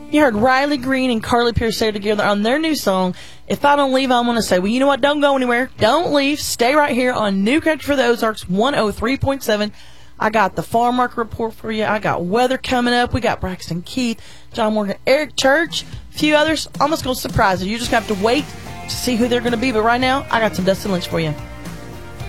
You heard Riley Green and Carly Pearce say together on their new song, If I Don't Leave, I'm going to Say. Well, you know what? Don't go anywhere. Don't leave. Stay right here on New Country for the Ozarks 103.7. I got the farm market report for you. I got weather coming up. We got Braxton Keith, John Morgan, Eric Church, a few others. Almost going to surprise you. You just have to wait to see who they're going to be. But right now, I got some Dustin Lynch for you.